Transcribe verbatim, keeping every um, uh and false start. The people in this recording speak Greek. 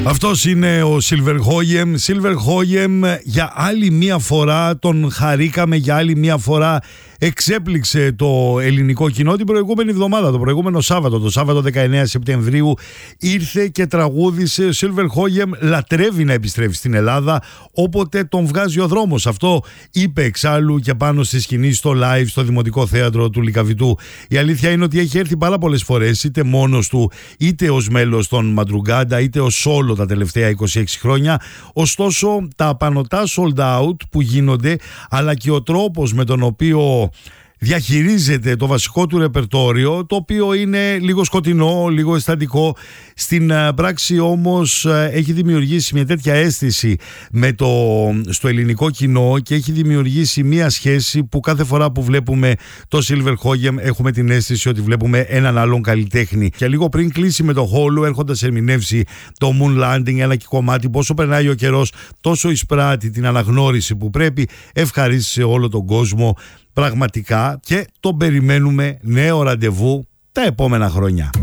Αυτός είναι ο Silver Hoyem. Silver Hoyem, για άλλη μία φορά τον χαρήκαμε, για άλλη μία φορά εξέπληξε το ελληνικό κοινό την προηγούμενη εβδομάδα, το προηγούμενο Σάββατο, το Σάββατο δεκαεννέα Σεπτεμβρίου ήρθε και τραγούδισε. Ο Silver Hoyem λατρεύει να επιστρέφει στην Ελλάδα όποτε τον βγάζει ο δρόμος. Αυτό είπε εξάλλου και πάνω στη σκηνή στο live στο Δημοτικό Θέατρο του Λυκαβητού. Η αλήθεια είναι ότι έχει έρθει πάρα πολλές φορές, είτε μόνος του, είτε ως μέλος των Madrugada, είτε ως solo τα τελευταία είκοσι έξι χρόνια. Ωστόσο, τα απανωτά sold out που γίνονται, αλλά και ο τρόπος με τον οποίο διαχειρίζεται το βασικό του ρεπερτόριο, το οποίο είναι λίγο σκοτεινό, λίγο αισθαντικό, στην πράξη όμως έχει δημιουργήσει μια τέτοια αίσθηση με το, στο ελληνικό κοινό και έχει δημιουργήσει μια σχέση που κάθε φορά που βλέπουμε το Silver Hoyem έχουμε την αίσθηση ότι βλέπουμε έναν άλλον καλλιτέχνη. Και λίγο πριν κλείσει με το Χόλου, έρχοντας ερμηνεύσει το Moon Landing, ένα και κομμάτι πόσο περνάει ο καιρός τόσο εισπράττει την αναγνώριση που πρέπει, ευχαρίστησε όλο τον κόσμο πραγματικά, και τον περιμένουμε νέο ραντεβού τα επόμενα χρόνια.